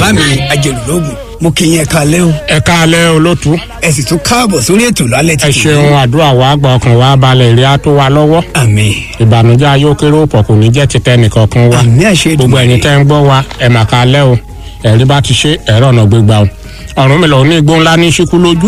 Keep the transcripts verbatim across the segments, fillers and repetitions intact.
bá mi ajẹlúlógún mo kì í yẹn kalẹ́ o. ẹ káalẹ́ olótú. ẹ sì tún káàbọ̀ sórí ètò lálẹ́ tí. ẹ ṣeun àdúrà wa gba ọkàn wa balẹ̀ ìrẹ́ á tó wa lọ́wọ́. àmín. ìbànújẹ́ ayókéré òpọ̀ kò ní jẹ́ ti tẹ́ nìkankan wa. àmín àṣẹ Èdùmàrè. gbogbo ẹ̀yin tẹ́ ń gbọ́ wa ẹ mà káalẹ́ o ẹ̀rí bá ti ṣe ẹ̀rọ ọ̀nà gbégbá o. Ọ̀rúnmìlà ó ní igbó ńlá ní ṣíkú lójú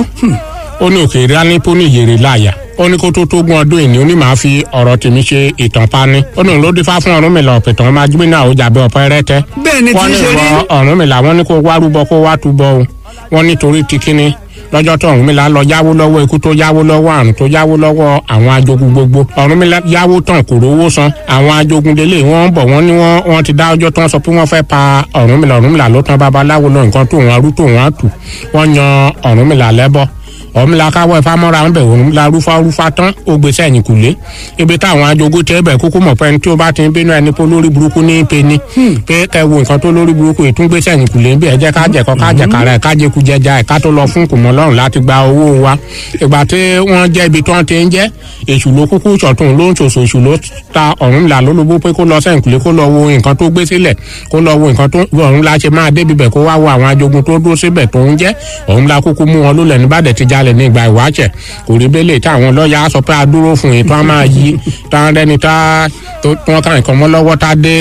ó ní òkè ìrẹ́ ní póní ìyèrè láàyà ó ní kó tó tó gún ọdún ìní ó ní màá fi ọ̀rọ̀ tèmi ṣe ìtàn pani ó ní òun ló dífá fún Ọ̀rúnmìlà ọ̀pẹ̀tàn máa jí náà ó jàbẹ́ ọ̀pẹ́ rẹ́tẹ́. bẹ́ẹ̀ ni tí ń ṣe rí. wọ́n ní ìwọ Ọ̀rúnmìlà wọ́n ní kó wá rúbọ kó wá túbọ̀ o wọ́n nítorí ti kíni lọ́jọ́ tó Ọ̀rúnmìlà lọ yáwó lọ́wọ́ ikú tó yáwó lọ́wọ́ àrùn tó yáwó lọ́wọ́ àwọn ajogun gbogbo Ọ̀rúnmìlà yáwó tán kò rówó san àwọn ajogun délé wọ́n ń bọ̀ wọ́n ní wọ́n wọ́n ti dá ọjọ́ tán sọ pé wọ́n fẹ́ pa Ọ̀rúnmìlà Ọ̀rúnmìlà ló tán babaláwo lọ nǹkan tó wọn rú tó wọn tù wọ́n yan Ọ̀rúnmìlà lẹ́bọ Ọ̀rúnmìlà káwọ́ ifá mọ́ra ń bẹ̀ Ọ̀rúnmìlà rúfá rúfá tán ó gbé sẹ́yìn kùlé ibi táwọn ajogun tẹ́ bẹ̀ kúkú mọ̀ pé tí ó bá ti ń bínú ẹni pé lórí burúkú ní í pe ni pé kẹ wo nǹkan tó lórí burúkú ìtúngbé sẹ́yìn kùlé ń bí ẹ jẹ́ ká jẹ̀kọ́ ká jẹ̀kàrà ẹ̀ ká jẹ́kú jẹja ẹ̀ ká tó lọ fún kùmọ̀ lọ́rùn láti gba owó wa ìgbà tí wọ́n jẹ́ ibi tí wọ́n ti ń jẹ́ èṣù ló kúkú ṣọ̀tún ló ń ṣòṣò èṣù ló ta Ọ̀rúnmìlà lólobó pé kó lọ sẹ́yìn kùlé kó lọ wo nǹkan tó gbé sílẹ̀ kó lọ wo nǹkan tó Ọ̀rúnmìlà ṣe máa débi bẹ̀ kó wá wo àwọn ajogun tó dúró síbẹ̀ tó ń jẹ́ Ọ̀rúnmìlà kúkú mú wọn lólẹ̀ níbàdẹ̀ ti jalè ní ìgbà ìwáṣẹ̀ kò rí bẹ́lẹ̀ táwọn lọ́ọ̀yà sọ pé a dúró fún yìí tó a máa yí tá a rẹni tá wọ́n kàn kàn mọ́ lọ́wọ́ tá a dé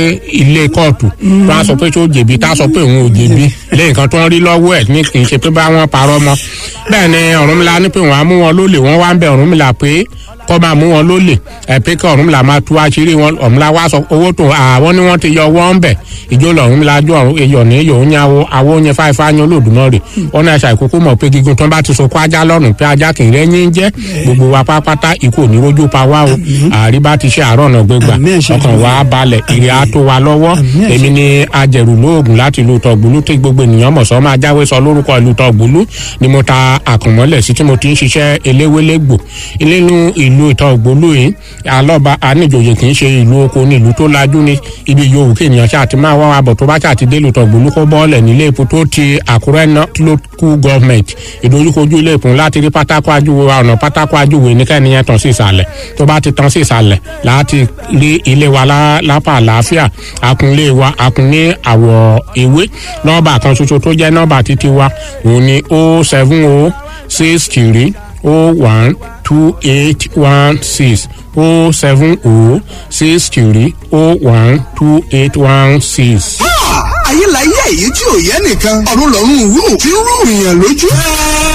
ilé kóòtù tó a sọ pé tó jẹ̀bi tá a sọ pé òun ò jẹ̀bi lẹ́yìn kan tó ń rí lọ́wọ́ ẹ̀ ní kì í ṣe pé bá wọn parọ́ mọ́ bẹ́ẹ̀ ni Ọ̀rúnmìlà ní pé wọ́n á mú wọn lólè wọ́n wá ń bẹ Ọ̀rúnmìlà pé kọ́ máa mú wọn lólè ẹ pé kí Ọ̀rúnmìlà máa tú àṣírí wọn Ọ̀rúnmìlà wá sọ owó tó àwọn ni wọ́n ti yọ wọ́n bẹ̀ ìjọ lọ́rúnmìlà jọ èyọ̀ ní èyọ̀ ń yàwó àwọn oúnjẹ fáifá yan Olódùmarè wọn náà ṣàìkókó mọ̀ pé gígùn tó bá ti sọ kó ajá lọ́rùn pé ajá kì í rẹ́yìn jẹ́ gbogbo wa pápátá ikú òní rójú pa wá o àríbá ti ṣe àárọ̀ ọ̀nà gbégbà ọkàn wa balẹ̀ ìrì á tó wa lọ́wọ́ èmi ni ajẹ̀rù lóògùn láti ìlú Tọ̀gbùlú tí gbogbo ènìyàn mọ̀ sọ́ máa jáwé sọ lórúkọ ìlú Tọ̀gbùlú ni mo ta àkànmọ́lẹ̀ sí tí mo ti ń ṣiṣẹ́ eléwélégbò nínú ìlú Tọ̀gbùlú yìí alọ́ba aníjòyè kì í ṣe ìlú oko ní ìlú tó lajú ní ibi yòówù kí ènìyàn ṣáà ti máa wá wa bọ̀ tó bá ṣáà ti dé ìlú Tọ̀gbùlú kó bọ́ọ̀lẹ̀ nílé epo tó ti Àkúrẹ́ local government ìdojúkojú ilé ìpín láti rí pátákó ajúwe ọ̀nà pátákó ajúwe ní kẹ́niyẹn tàn sí ìsàlẹ̀ tó bá ti tàn sí ìsàlẹ̀ láti rí ilé wa lápá àlàáfíà akunlé wa akun ní àwọ̀ ewé nọ́mbà kan ṣoṣo tó jẹ́ nọ́mbà títí wa òun ni o seven o six three o one two eight one six o seven o six three o one two eight one six. ayé la yé èyí tí ò yẹ nìkan ọ̀run lọ́run rú tí ń rú ìyàn lójú.